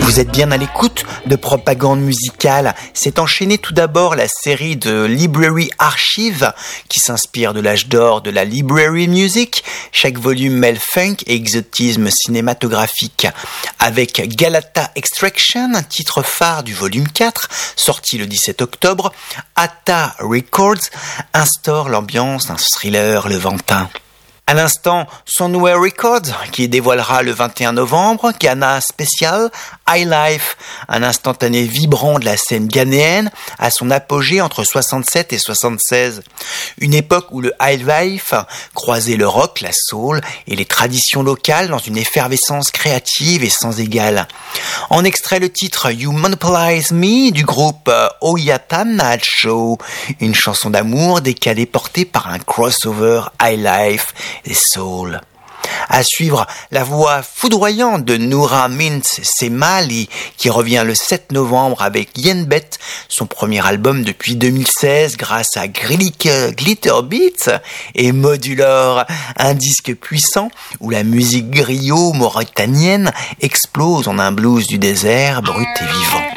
Vous êtes bien à l'écoute de Propagande musicale. C'est enchaîné tout d'abord la série de Library Archive qui s'inspire de l'âge d'or de la library music. Chaque volume mêle funk et exotisme cinématographique. Avec Galata Extraction, titre phare du volume 4, sorti le 17 octobre, Atta Records instaure l'ambiance d'un thriller levantin. À l'instant, Soundwave Records, qui dévoilera le 21 novembre, Ghana Special, High Life, un instantané vibrant de la scène ghanéenne, à son apogée entre 67 et 76. Une époque où le High Life croisait le rock, la soul et les traditions locales dans une effervescence créative et sans égale. En extrait le titre You Monopolize Me du groupe Oyata Nacho, une chanson d'amour décalée portée par un crossover High Life et soul. À suivre, la voix foudroyante de Noura Mintz Semali qui revient le 7 novembre avec Yenbet, son premier album depuis 2016 grâce à Glitter Beats et Modulor, un disque puissant où la musique griot mauritanienne explose en un blues du désert brut et vivant.